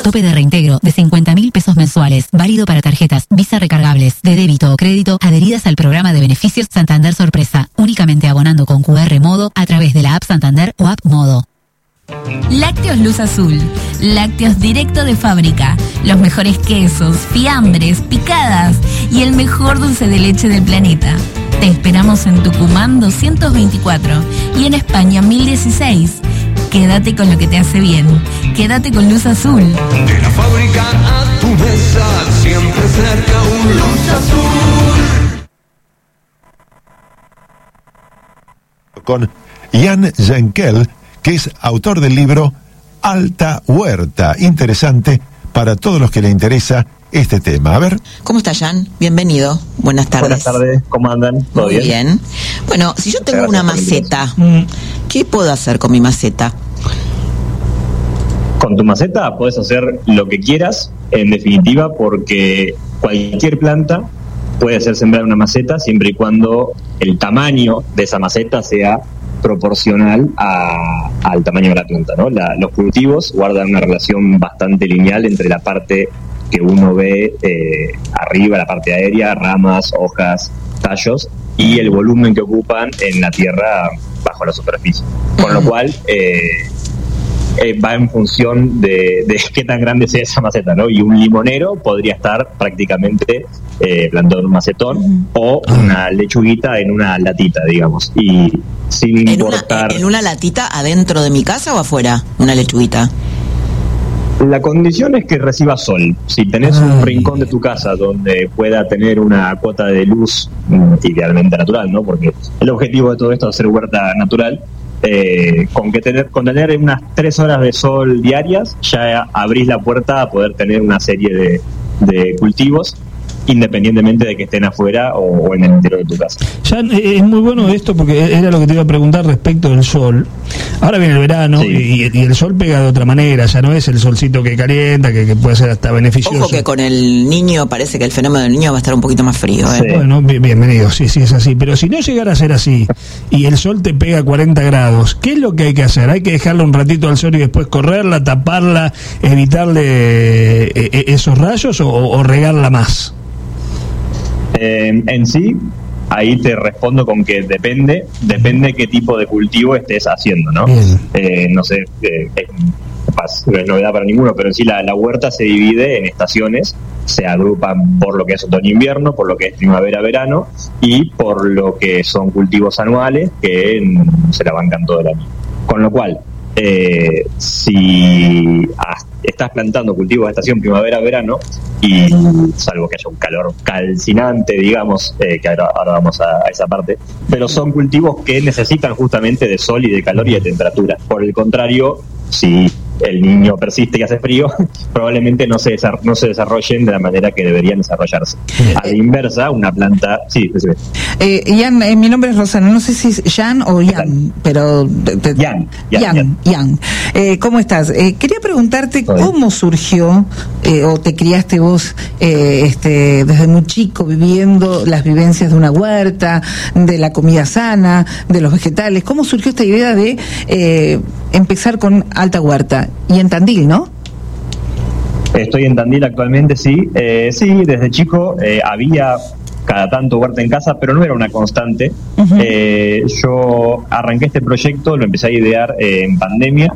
Tope de reintegro de 50.000 pesos mensuales. Válido para tarjetas Visa recargables, de débito o crédito, adheridas al programa de beneficios Santander Sorpresa. Únicamente abonando con QR Modo a través de la app Santander o app Modo. Lácteos Luz Azul. Lácteos directo de fábrica. Los mejores quesos, fiambres, picadas y el mejor dulce de leche del planeta. Te esperamos en Tucumán 224 y en España 1016. Quédate con lo que te hace bien. Quédate con Luz Azul. De la fábrica a tu mesa, siempre cerca un Luz Azul. Con Jan Jankel, que es autor del libro Alta Huerta. Interesante para todos los que le interesa este tema. A ver. ¿Cómo está, Jan? Bienvenido. Buenas tardes. Buenas tardes, ¿cómo andan? ¿Todo Muy bien? Bueno, si yo tengo una maceta, ¿qué puedo hacer con mi maceta? Con tu maceta podés hacer lo que quieras, en definitiva, porque cualquier planta puede ser sembrada en una maceta siempre y cuando el tamaño de esa maceta sea proporcional al tamaño de la planta, ¿no? Los cultivos guardan una relación bastante lineal entre la parte que uno ve arriba, la parte aérea, ramas, hojas, tallos, y el volumen que ocupan en la tierra bajo la superficie. Con lo cual va en función de qué tan grande sea esa maceta, ¿no? Y un limonero podría estar prácticamente plantado en un macetón o una lechuguita en una latita, digamos, y sin importar... ¿En una latita adentro de mi casa o afuera? ¿Una lechuguita? La condición es que reciba sol. Si tenés un rincón de tu casa donde pueda tener una cuota de luz, idealmente natural, ¿no? Porque el objetivo de todo esto es hacer huerta natural. Con tener unas 3 horas de sol diarias, ya abrís la puerta a poder tener una serie de cultivos, independientemente de que estén afuera o en el interior de tu casa. Ya es muy bueno esto, porque era lo que te iba a preguntar respecto del sol. Ahora viene el verano, sí, y el sol pega de otra manera, ya no es el solcito que calienta, que puede ser hasta beneficioso. Ojo que con el niño parece que el fenómeno del niño va a estar un poquito más frío, ¿eh? Sí. Bueno, bienvenido, sí, es así. Pero si no llegara a ser así y el sol te pega a 40 grados, ¿qué es lo que hay que hacer? ¿Hay que dejarla un ratito al sol y después correrla, taparla, evitarle esos rayos o regarla más? En sí, ahí te respondo con que depende qué tipo de cultivo estés haciendo, ¿no? No sé, no es novedad para ninguno, pero en sí la huerta se divide en estaciones, se agrupan por lo que es otoño-invierno, por lo que es primavera-verano y por lo que son cultivos anuales que se la bancan todo el año. Con lo cual, si estás plantando cultivos de estación primavera-verano, y salvo que haya un calor calcinante, digamos, que ahora vamos a esa parte, pero son cultivos que necesitan justamente de sol y de calor y de temperatura. Por el contrario, si el niño persiste y hace frío, probablemente no se desarrollen de la manera que deberían desarrollarse. A la inversa, una planta... Sí, Jan, mi nombre es Rosana, no sé si es Jan o Jan, pero... Jan. ¿Cómo estás? Quería preguntarte cómo surgió o te criaste vos desde muy chico viviendo las vivencias de una huerta, de la comida sana, de los vegetales. ¿Cómo surgió esta idea de empezar con Alta Huerta? Y en Tandil, ¿no? Estoy en Tandil actualmente, sí. Sí, desde chico había cada tanto huerta en casa, pero no era una constante. Yo arranqué este proyecto, lo empecé a idear en pandemia,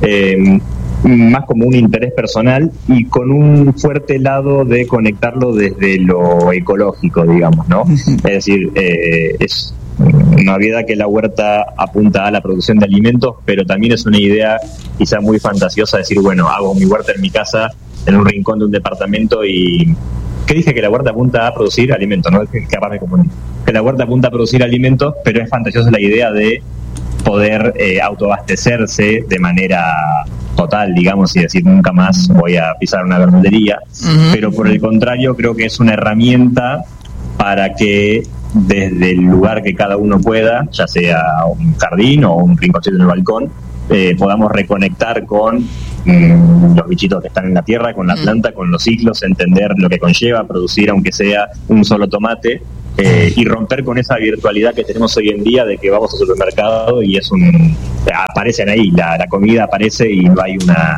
más como un interés personal y con un fuerte lado de conectarlo desde lo ecológico, digamos, ¿no? Es decir, es una obviedad que la huerta apunta a la producción de alimentos, pero también es una idea quizá muy fantasiosa decir, bueno, hago mi huerta en mi casa, en un rincón de un departamento y... ¿Qué dije? Que la huerta apunta a producir alimentos, ¿no? Capaz me confundí. Que la huerta apunta a producir alimentos, pero es fantasiosa la idea de poder autoabastecerse de manera total, digamos, y decir nunca más voy a pisar una verdulería. Pero por el contrario, creo que es una herramienta para que desde el lugar que cada uno pueda, ya sea un jardín o un rinconcito en el balcón, podamos reconectar con los bichitos que están en la tierra, con la planta, con los ciclos, entender lo que conlleva producir aunque sea un solo tomate, y romper con esa virtualidad que tenemos hoy en día de que vamos al supermercado y aparecen ahí, la comida aparece y no hay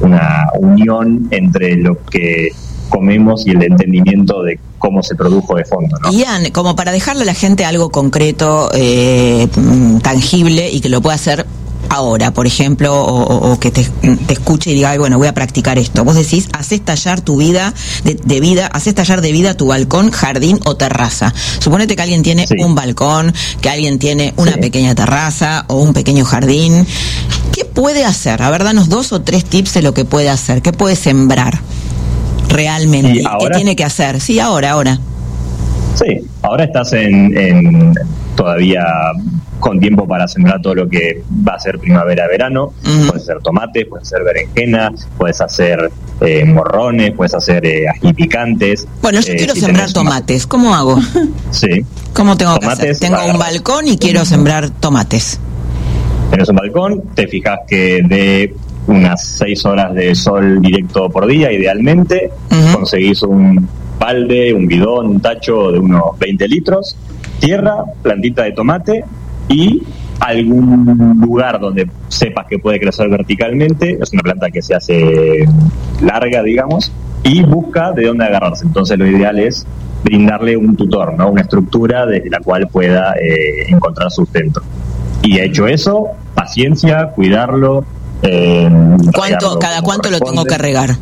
una unión entre lo que comemos y el entendimiento de cómo se produjo de fondo, ¿no? Ian, como para dejarle a la gente algo concreto, tangible y que lo pueda hacer ahora, por ejemplo, o que te escuche y diga, ay, bueno, voy a practicar esto. Vos decís, haces tallar tu vida de vida, haces tallar de vida tu balcón, jardín o terraza. Suponete que alguien tiene un balcón, que alguien tiene una pequeña terraza o un pequeño jardín. ¿Qué puede hacer? A ver, danos 2 o 3 tips de lo que puede hacer. ¿Qué puede sembrar realmente? ¿Qué tiene que hacer? Sí, ahora. Sí, ahora estás en todavía con tiempo para sembrar todo lo que va a ser primavera-verano. Puedes hacer tomates, puedes hacer berenjenas, puedes hacer morrones, puedes hacer ají picantes. Bueno, yo quiero sembrar tomates. ¿Cómo hago? Sí. ¿Cómo tengo que hacer? Tengo un balcón y quiero sembrar tomates. Tienes un balcón, te fijas que de unas 6 horas de sol directo por día, idealmente. Conseguís un balde, un bidón, un tacho de unos 20 litros, tierra, plantita de tomate y algún lugar donde sepas que puede crecer verticalmente. Es una planta que se hace larga, digamos, y busca de dónde agarrarse. Entonces lo ideal es brindarle un tutor, ¿no? Una estructura desde la cual pueda encontrar sustento. Y hecho eso, paciencia, cuidarlo. ¿Cada cuánto lo tengo que regar?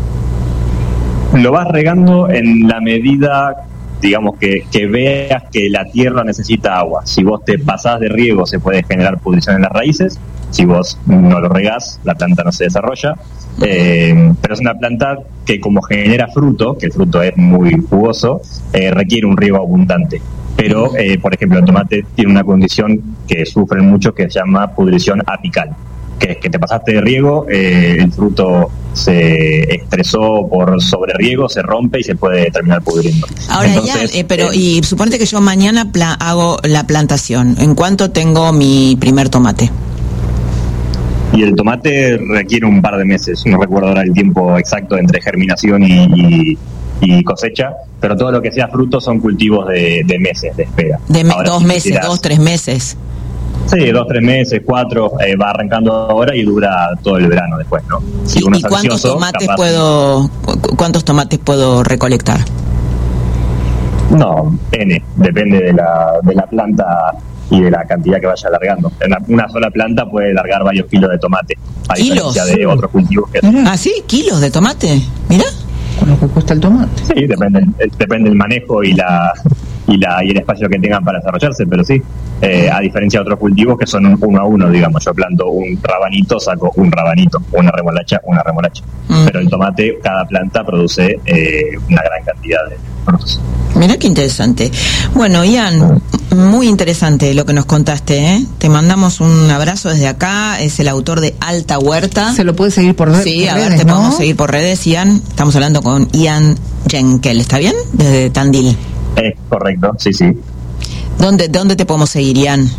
Lo vas regando en la medida, digamos, que veas que la tierra necesita agua. Si vos te pasás de riego, se puede generar pudrición en las raíces. Si vos no lo regás, la planta no se desarrolla. Pero es una planta que, como genera fruto, que el fruto es muy jugoso, requiere un riego abundante. Pero, por ejemplo, el tomate tiene una condición que sufren mucho que se llama pudrición apical, que es que te pasaste de riego, el fruto se estresó por sobreriego, se rompe y se puede terminar pudriendo. Ahora, entonces, y suponete que yo mañana hago la plantación. ¿En cuánto tengo mi primer tomate? Y el tomate requiere un par de meses, no recuerdo ahora el tiempo exacto entre germinación y cosecha, pero todo lo que sea fruto son cultivos de meses de espera. Ahora, 2 meses, 2, 3 meses. Sí, 2, 3 meses, 4, va arrancando ahora y dura todo el verano después, ¿no? Si ¿Y cuántos tomates puedo recolectar? No, depende de la planta y de la cantidad que vaya alargando. Una sola planta puede largar varios kilos de tomate, a diferencia de otros cultivos que... ¿Ah, sí? ¿Kilos de tomate? Mira. Con lo que cuesta el tomate. Sí, depende del manejo y el espacio que tengan para desarrollarse, pero sí, a diferencia de otros cultivos que son 1 a 1, digamos. Yo planto un rabanito, saco un rabanito, una remolacha. Pero el tomate, cada planta produce una gran cantidad de frutos. Mirá qué interesante. Bueno, Ian, muy interesante lo que nos contaste, ¿eh? Te mandamos un abrazo desde acá. Es el autor de Alta Huerta. Se lo puede seguir por redes. Sí, a ver, te podemos seguir por redes, Ian. Estamos hablando con Ian Jenkel, ¿está bien? Desde Tandil. Correcto, sí. ¿Dónde te podemos seguir, Ian?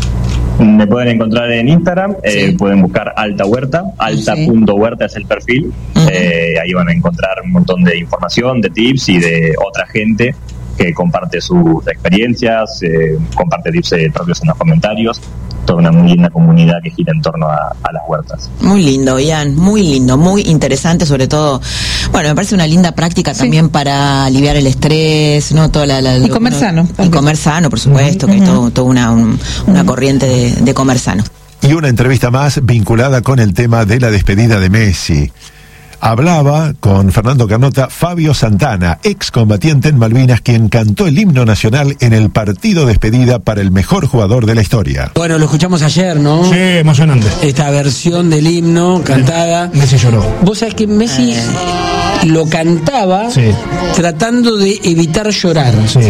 Me pueden encontrar en Instagram, pueden buscar Alta Huerta, alta.huerta es el perfil. Ahí van a encontrar un montón de información, de tips y de otra gente que comparte sus experiencias, comparte tips propios en los comentarios. Toda una muy linda comunidad que gira en torno a las huertas. Muy lindo, Ian, muy lindo, muy interesante, sobre todo, bueno, me parece una linda práctica también para aliviar el estrés, ¿no? Y comer sano. Y comer sano, por supuesto, que es toda una corriente de comer sano. Y una entrevista más vinculada con el tema de la despedida de Messi. Hablaba con Fernando Carnota Fabio Santana, excombatiente en Malvinas, quien cantó el himno nacional en el partido despedida para el mejor jugador de la historia. Bueno, lo escuchamos ayer, ¿no? Sí, emocionante. Esta versión del himno cantada. Messi lloró. Vos sabés que Messi lo cantaba tratando de evitar llorar. Sí.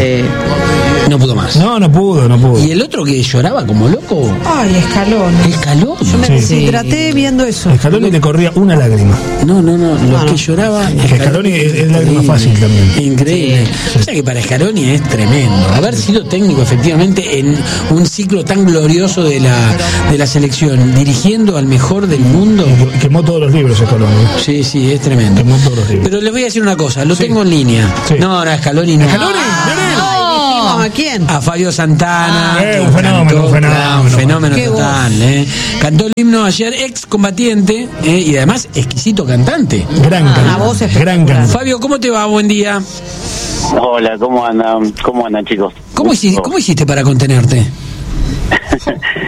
No pudo más. No pudo. ¿Y el otro que lloraba como loco? Ay, Scaloni. Yo me deshidraté viendo eso. Scaloni le corría una lágrima. No, lo que lloraba. Scaloni es lágrima fácil también. Increíble. O sea que para Scaloni es tremendo. Haber sido técnico efectivamente en un ciclo tan glorioso de la selección, dirigiendo al mejor del mundo. Quemó todos los libros Scaloni. Sí, es tremendo. Quemó todos los libros. Pero les voy a decir una cosa, lo tengo en línea. Sí. No, Scaloni no. ¿Scaloni? ¿a quién? A Fabio Santana. Un fenómeno total. Cantó el himno ayer, excombatiente, y además exquisito cantante. Gran cantante. Fabio, ¿cómo te va? Buen día. Hola, ¿cómo andan? ¿Cómo andan, chicos? ¿Cómo hiciste para contenerte?